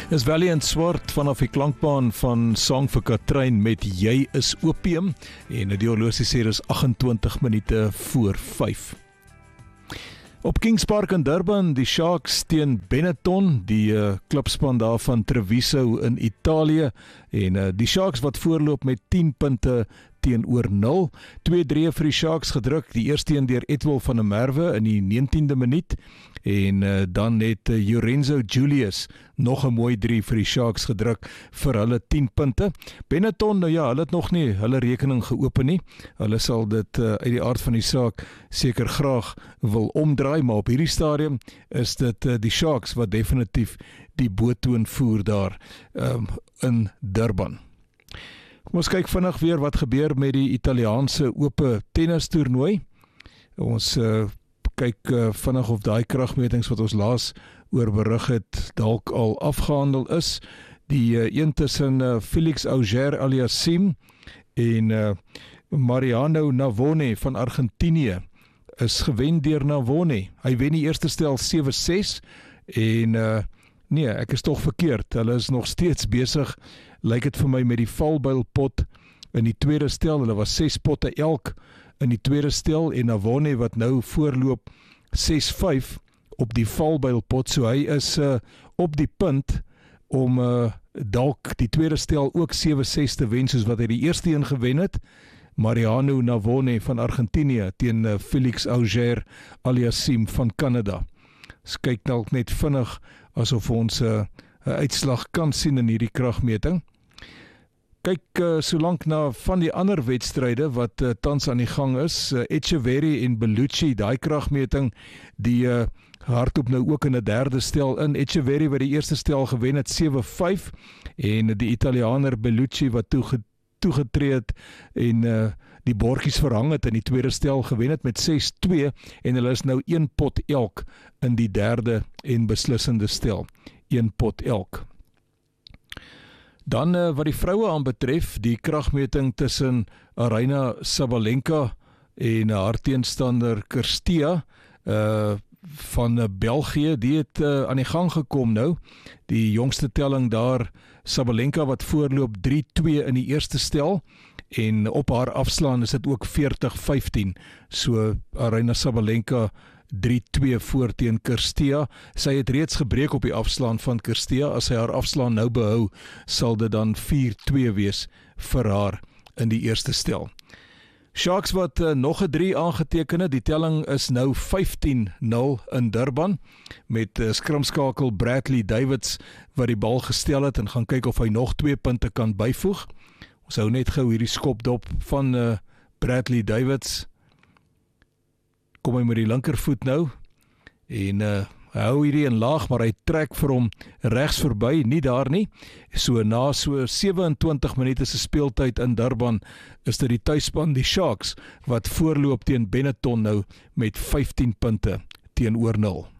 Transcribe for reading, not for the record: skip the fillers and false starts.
Is Valiant Swart vanaf die klankbaan van Sang vir Katrein met Jy is Opium en die horlosie sê dis 28 minute voor 5. Op Kings Park in Durban, die Sharks teen Benetton, die klubspan daar van Treviso in Italië en die Sharks wat voorloop met 10 punte teenoor 0. 2-3 vir die Sharks gedruk, die eerste een deur Etwel van der Merwe in die 19de minuut en dan het Lorenzo Julius nog 'n mooi 3 vir die Sharks gedruk vir hulle 10 punte. Benetton, nou ja, hulle het nog nie hulle rekening geopen nie. Hulle sal dit uit die aard van die saak seker graag wil omdraai, maar op hierdie stadium is dit die Sharks wat definitief die boottoon voer daar in Durban. Kom ons kyk vinnig weer wat gebeur met die Italiaanse ope tennis toernooi. Ons kyk vinnig of daai kragmetings wat ons laas oor berig het dalk al afgehandel is. Die een tussen Felix Auger-Aliassime en Mariano Navone van Argentinië is gewen deur Navone. Hy wen die eerste stel 7-6 en nee, ek is tog verkeerd. Hulle is nog steeds besig, lyk dit vir my, met die valbuilpot in die tweede stel. Hulle was 6 potte elk in die tweede stel en Navone wat nou voorloop 6-5 op die valbuilpot. So hy is op die punt om dalk die tweede stel ook 7-6 te wen soos wat hy die eerste een gewen het. Mariano Navone van Argentinië teen Felix Auger-Aliassime van Canada. Ons kyk dalk net vinnig asof ons 'n uitslag kan sien in hierdie kragmeting. Kyk solank na van die ander wedstryde wat tans aan die gang is. Etcheverry en Bellucci, daai kragmeting, die hardloop nou ook in 'n derde stel in. Etcheverry wat die eerste stel gewen het 7-5 en die Italianer Bellucci wat toegetree het en die bordjies verhang het in die tweede stel gewen het met 6-2 en hulle is nou 1 pot elk in die derde en beslissende stel. 1 pot elk. Dan wat die vroue aanbetref, die kragmeting tussen Aryna Sabalenka en haar teenstander Kirstea van België, die het aan die gang gekom nou. Die jongste telling daar, Sabalenka wat voorloop 3-2 in die eerste stel en op haar afslaan is dit ook 40-15. So Aryna Sabalenka 3-2 voor teen Kirstea. Sy het reeds gebreek op die afslaan van Kirstea. As sy haar afslaan nou behou, sal dit dan 4-2 wees vir haar in die eerste stel. Sharks wat nog 'n 3 aangeteken het, die telling is nou 15-0 in Durban met skrimskakel Bradley Davids wat die bal gestel het en gaan kyk of hy nog 2 punte kan byvoeg. Ons hou net gou hierdie skopdop van Bradley Davids. Kom hy met die linkervoet nou en hou hierdie in laag, maar hy trek vir hom regs verby, nie daar nie. So na so 27 minute se speeltyd in Durban is dit die tuisspan, die Sharks, wat voorloop teen Benetton nou met 15 punte teenoor 0.